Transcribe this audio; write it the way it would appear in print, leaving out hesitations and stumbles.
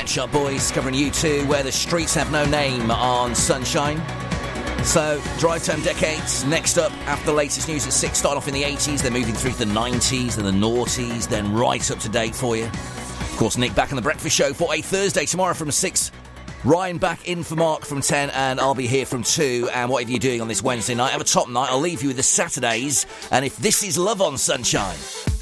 Pet Shop Boys covering U2, Where the Streets Have No Name on Sunshine. So, Drive Time Decades, next up, after the latest news at 6, starting off in the 80s, then moving through to the 90s and the noughties, then right up to date for you. Of course, Nick back on The Breakfast Show for a Thursday tomorrow from 6. Ryan back in for Mark from 10, and I'll be here from 2. And whatever you're doing on this Wednesday night, have a top night. I'll leave you with the Saturdays, and if this is Love on Sunshine.